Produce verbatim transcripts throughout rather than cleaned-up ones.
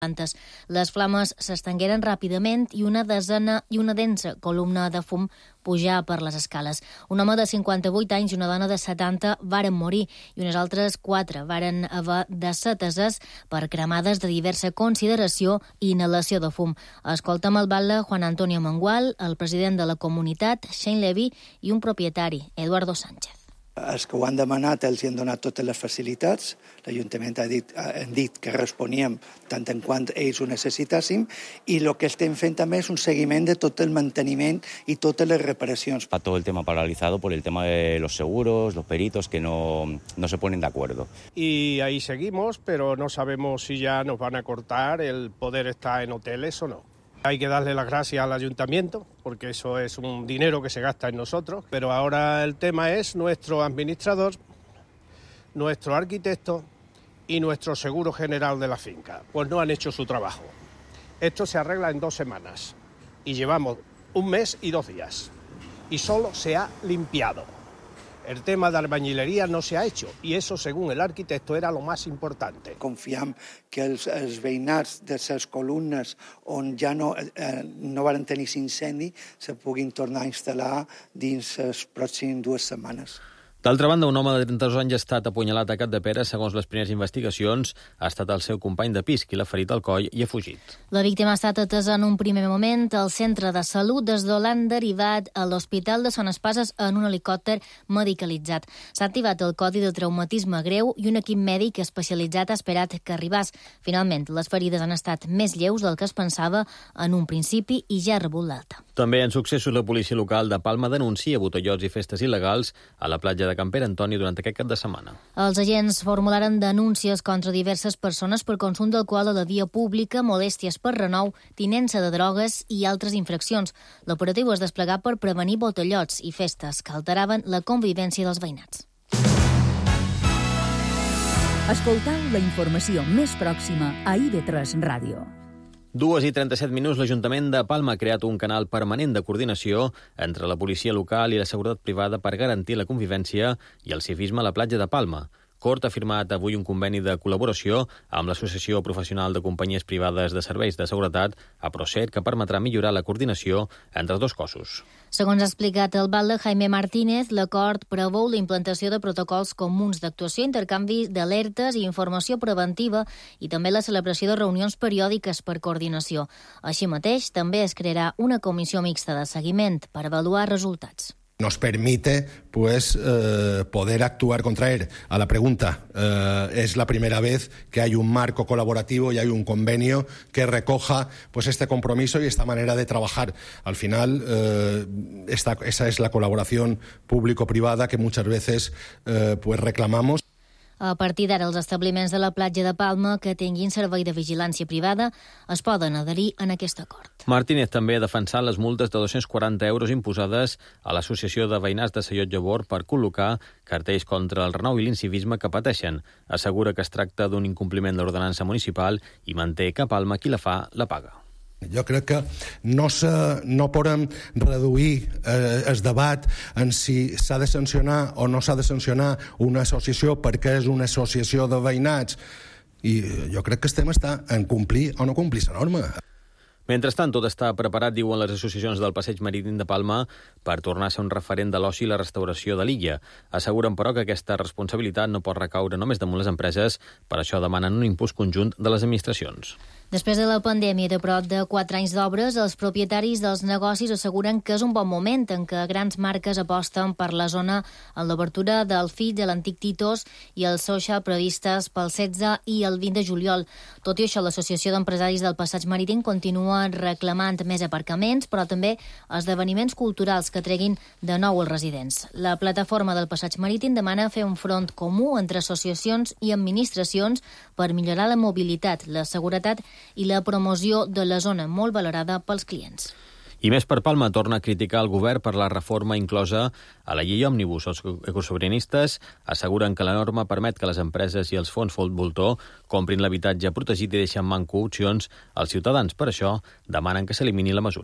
plantes. Les flames s'estengueren ràpidament i una desena i una densa columna de fum pujar per les escales. Un home de cinquanta-vuit anys i una dona de setanta varen morir i unes altres quatre varen haver de ser ateses per cremades de diversa consideració i inhalació de fum. Escoltem el batlle Juan Antonio Mengual, el president de la comunitat, Shane Levy, i un propietari, Eduardo Sánchez. Els que ho han demanat, els hi han donat totes les facilitats. L'Ajuntament ha dit, han dit que responíem tant en quant ells ho necessitàssim i el que estem fent també és un seguiment de tot el manteniment i totes les reparacions. Está todo el tema paralizado por el tema de los seguros, los peritos que no, no se ponen de acuerdo. Y ahí seguimos, pero no sabemos si ya nos van a cortar el poder estar en hoteles o no. Hay que darle las gracias al ayuntamiento, porque eso es un dinero que se gasta en nosotros, pero ahora el tema es nuestro administrador, nuestro arquitecto y nuestro seguro general de la finca. Pues no han hecho su trabajo. Esto se arregla en dos semanas y llevamos un mes y dos días y solo se ha limpiado. El tema de albañilería no se ha hecho y eso, según el arquitecto, era lo más importante. Confiem que els, els veïnats de les columnes on ja no, eh, no van tenir incendi se puguin tornar a instal·lar dins les pròximes dues setmanes. D'altra banda, un home de trenta-dos anys ha estat apunyalat a Capdepera. Segons les primeres investigacions, ha estat el seu company de pis qui l'ha ferit al coll i ha fugit. La víctima ha estat atesa en un primer moment al centre de salut, des d'on l'han derivat a l'Hospital de Son Espases en un helicòpter medicalitzat. S'ha activat el codi de traumatisme greu i un equip mèdic especialitzat ha esperat que arribés. Finalment, les ferides han estat més lleus del que es pensava en un principi i ja ha rebut l'alta. També en successos, la policia local de Palma denuncia botellots i festes il·legals a la platja de de Can Pere Antoni durant aquest cap de setmana. Els agents formularen denúncies contra diverses persones per consum d'alcohol a la via pública, molèsties per renou, tinença de drogues i altres infraccions. L'operatiu es desplegà per prevenir botellots i festes que alteraven la convivència dels veïnats. Escoltau la informació més pròxima a I V tres Ràdio. Dues i trenta-set minuts, l'Ajuntament de Palma ha creat un canal permanent de coordinació entre la policia local i la seguretat privada per garantir la convivència i el civisme a la platja de Palma. Cort ha firmat avui un conveni de col·laboració amb l'Associació Professional de Companyies Privades de Serveis de Seguretat, APROSET, que permetrà millorar la coordinació entre els dos cossos. Segons ha explicat el batlle Jaime Martínez, l'acord preveu la implantació de protocols comuns d'actuació, intercanvi d'alertes i informació preventiva i també la celebració de reunions periòdiques per coordinació. Així mateix, també es crearà una comissió mixta de seguiment per avaluar resultats. Nos permite pues eh, poder actuar contra él. A la pregunta, eh, es la primera vez que hay un marco colaborativo y hay un convenio que recoja pues este compromiso y esta manera de trabajar. Al final, eh, esta, esa es la colaboración público-privada que muchas veces eh, pues reclamamos. A partir d'ara, els establiments de la platja de Palma que tinguin servei de vigilància privada es poden adherir en aquest acord. Martínez també ha defensat les multes de dos-cents quaranta euros imposades a l'Associació de Veïnats de Sallot Llavor per col·locar cartells contra el renou i l'incivisme que pateixen. Assegura que es tracta d'un incompliment de l'ordenança municipal i manté que a Palma qui la fa la paga. Jo crec que no, se, no podem reduir eh, el debat en si s'ha de sancionar o no s'ha de sancionar una associació perquè és una associació de veïnats. I jo crec que estem està en complir o no complir la norma. Mentrestant, tot està preparat, diuen les associacions del Passeig Marítim de Palma, per tornar a ser un referent de l'oci i la restauració de l'illa. Asseguren, però, que aquesta responsabilitat no pot recaure només damunt les empreses, per això demanen un impuls conjunt de les administracions. Després de la pandèmia de prop de quatre anys d'obres, els propietaris dels negocis asseguren que és un bon moment en què grans marques aposten per la zona en l'obertura del F I T de l'antic Titos i el social previstes pel setze i el vint de juliol. Tot i això, l'Associació d'Empresaris del Passeig Marítim continua reclamant més aparcaments, però també esdeveniments culturals que treguin de nou els residents. La plataforma del Passeig Marítim demana fer un front comú entre associacions i administracions per millorar la mobilitat, la seguretat i la promoció de la zona, molt valorada pels clients. I més per Palma torna a criticar el govern per la reforma inclosa a la llei òmnibus. Els ecosobiranistes asseguren que la norma permet que les empreses i els fons voltor comprin l'habitatge protegit i deixen manco opcions als ciutadans. Per això demanen que s'elimini la mesura.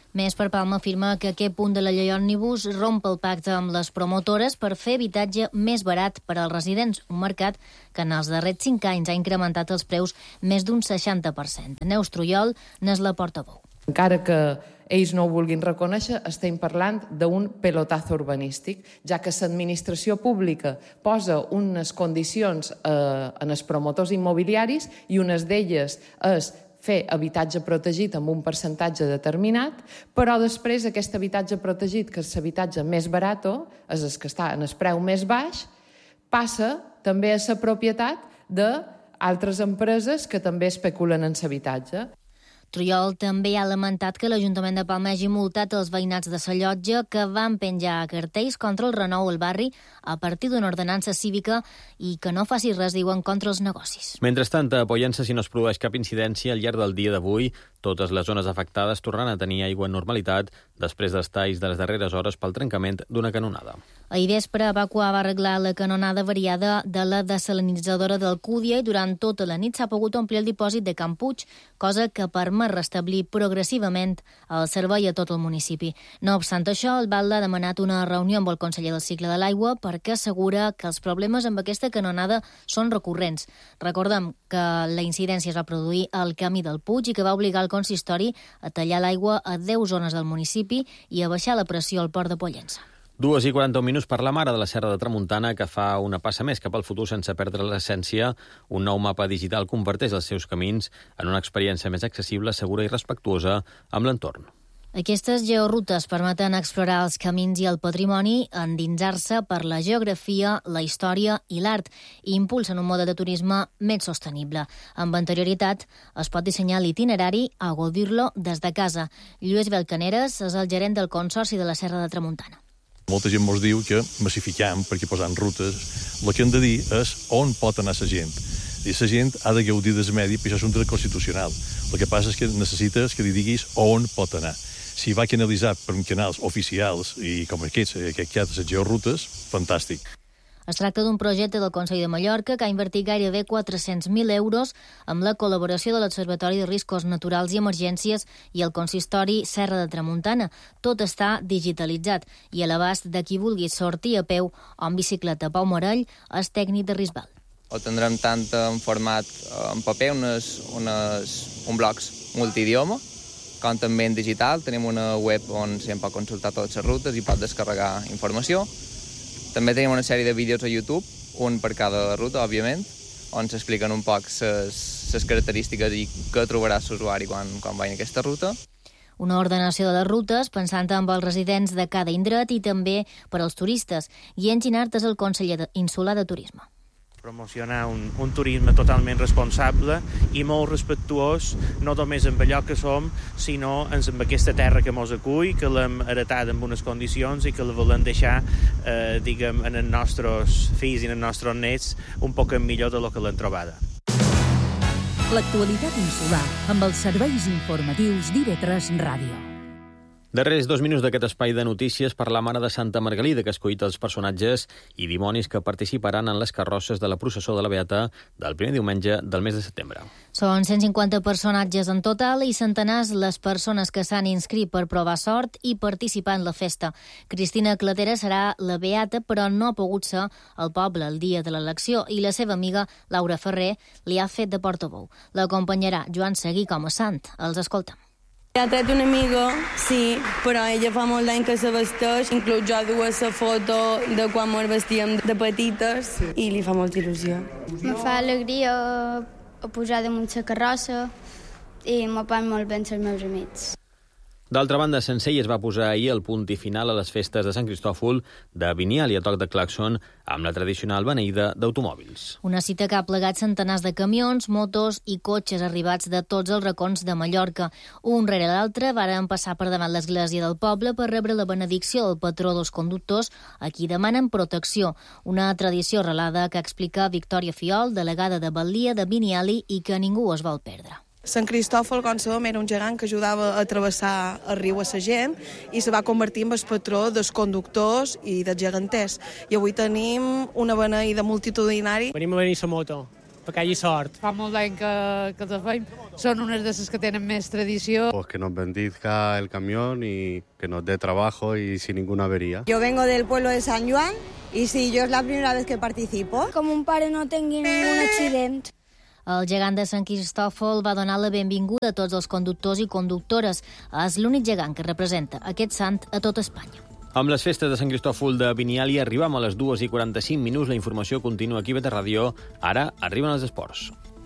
Més per Palma afirma que aquest punt de la llei òmnibus romp el pacte amb les promotores per fer habitatge més barat per als residents, un mercat que en els darrers cinc anys ha incrementat els preus més d'un seixanta per cent. Neus Trujol n'és la portaveu. Encara que ells no ho vulguin reconèixer, estem parlant d'un pelotazo urbanístic, ja que l'administració pública posa unes condicions eh, en els promotors immobiliaris i unes d'elles és fer habitatge protegit amb un percentatge determinat, però després aquest habitatge protegit, que és l'habitatge més barat, és el que està en el preu més baix, passa també a la propietat d'altres empreses que també especulen en l'habitatge. Trujol també ha lamentat que l'Ajuntament de Palma hagi multat els veïnats de la llotja que van penjar cartells contra el renou al barri a partir d'una ordenança cívica i que no faci res, diuen, contra els negocis. Mentrestant, a Pollença, si no es produeix cap incidència, al llarg del dia d'avui, totes les zones afectades tornaran a tenir aigua en normalitat després dels talls de les darreres hores pel trencament d'una canonada. Ahir vespre, Vacua va arreglar la canonada variada de la desalinitzadora d'Alcúdia i durant tota la nit s'ha pogut omplir el dipòsit de Can Puig, cosa que permet restablir progressivament el servei a tot el municipi. No obstant això, el Batlle ha demanat una reunió amb el conseller del cicle de l'aigua perquè assegura que els problemes amb aquesta canonada són recurrents. Recordem que la incidència es va produir al camí del Puig i que va obligar el consistori a tallar l'aigua a deu zones del municipi i a baixar la pressió al port de Pollença. Dues i quaranta-un minuts per la Mare de la Serra de Tramuntana, que fa una passa més cap al futur sense perdre l'essència. Un nou mapa digital converteix els seus camins en una experiència més accessible, segura i respectuosa amb l'entorn. Aquestes georrutes permeten explorar els camins i el patrimoni, endinsar-se per la geografia, la història i l'art i impulsen un mode de turisme més sostenible. Amb anterioritat, es pot dissenyar l'itinerari a gaudir-lo des de casa. Lluís Belcaneres és el gerent del Consorci de la Serra de Tramuntana. Molta gent ens diu que massifiquem perquè posant rutes. El que hem de dir és on pot anar la gent. I la gent ha de gaudir del medi, perquè això és un dret constitucional. El que passa és que necessites que li diguis on pot anar. Si va canalitzat per canals oficials i com aquests, aquest que hi ha de les georrutes, fantàstic. Es tracta d'un projecte del Consell de Mallorca que ha invertit gairebé quatre-cents mil euros amb la col·laboració de l'Observatori de Riscos Naturals i Emergències i el Consistori Serra de Tramuntana. Tot està digitalitzat i a l'abast de qui vulgui sortir a peu o en bicicleta. Pau Morell és tècnic de Risbal. Ho tindrem tant en format en paper, unes, unes, un blocs multidioma, com també en digital. Tenim una web on s'hi pot consultar totes les rutes i pot descarregar informació. També tenim una sèrie de vídeos a YouTube, un per cada ruta, òbviament, on s'expliquen un poc les característiques i què trobarà l'usuari quan, quan va en aquesta ruta. Una ordenació de les rutes pensant amb els residents de cada indret i també per als turistes. Guillem Ginart és el conseller insular de Turisme. Promocionar un, un turisme totalment responsable i molt respectuós, no només amb allò que som, sinó amb aquesta terra que mos acull, que l'hem heretat en unes condicions i que la volem deixar, eh, diguem, en els nostres fills i en els nostres nets un poc millor de lo que l'hem trobada. L'actualitat insular amb els serveis informatius d'I V tres Ràdio. Darrers dos minuts d'aquest espai de notícies per la Mare de Santa Margalida, que escollit els personatges i dimonis que participaran en les carrosses de la processó de la Beata del primer diumenge del mes de setembre. Són cent cinquanta personatges en total i centenars les persones que s'han inscrit per provar sort i participar en la festa. Cristina Clatera serà la Beata, però no ha pogut ser al poble el dia de l'elecció i la seva amiga Laura Ferrer li ha fet de portaveu. L'acompanyarà Joan Seguí com a sant. Els escoltem. Ha tret una amiga, sí, però ella fa molt d'any que se vesteix, inclús jo duia la foto de quan ens vestíem de petites i li fa molta il·lusió. Me fa alegria pujar damunt la carrossa i m'ho fan molt bé els meus amics. D'altra banda, Sencell es va posar ahir el punt i final a les festes de Sant Cristòfol de Vinial i a toc de claxon amb la tradicional beneïda d'automòbils. Una cita que ha plegat centenars de camions, motos i cotxes arribats de tots els racons de Mallorca. Un rere l'altre varen passar per davant l'església del poble per rebre la benedicció del patró dels conductors, a qui demanen protecció. Una tradició arrelada que explica Victòria Fiol, delegada de Batllia de Viniali, i que ningú es vol perdre. Sant Cristòfol, com sabem, era un gegant que ajudava a travessar el riu a la gent i se va convertir en el patró dels conductors i dels geganters. I avui tenim una beneïda multitudinari. Venim a venir la moto, perquè hi hagi sort. Fa molt d'any que, que els feim. Són unes de les que tenen més tradició. Pues que nos bendiga el camión y que nos dé trabajo y sin ninguna avería. Yo vengo del pueblo de San Joan y sí, yo es la primera vez que participo. Com un pare no tingui ningún accident. El gegant de Sant Cristòfol va donar la benvinguda a tots els conductors i conductores. És l'únic gegant que representa aquest sant a tot Espanya. Amb les festes de Sant Cristòfol de Biniali arribam a les dues i quaranta-cinc minuts. La informació continua aquí a Beta Ràdio. Ara arriben els esports.